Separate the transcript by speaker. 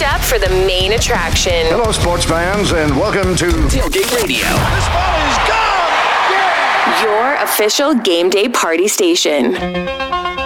Speaker 1: pumped up for the main attraction.
Speaker 2: Hello, sports fans, and welcome to
Speaker 3: Tailgate Radio.
Speaker 4: This ball is gone! Yeah!
Speaker 1: Your official game day party station.